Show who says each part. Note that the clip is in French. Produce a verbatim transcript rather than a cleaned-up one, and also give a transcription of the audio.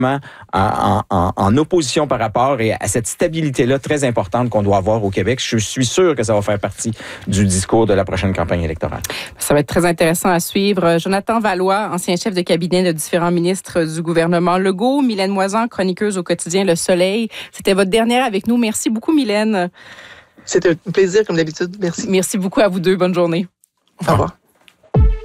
Speaker 1: En, en, en opposition par rapport et à cette stabilité-là très importante qu'on doit avoir au Québec. Je suis sûr que ça va faire partie du discours de la prochaine campagne électorale.
Speaker 2: Ça va être très intéressant à suivre. Jonathan Vallois, ancien chef de cabinet de différents ministres du gouvernement Legault, Mylène Moisan, chroniqueuse au quotidien Le Soleil. C'était votre dernière avec nous. Merci beaucoup, Mylène.
Speaker 3: C'était un plaisir, comme d'habitude. Merci.
Speaker 2: Merci beaucoup à vous deux. Bonne journée.
Speaker 3: Au revoir.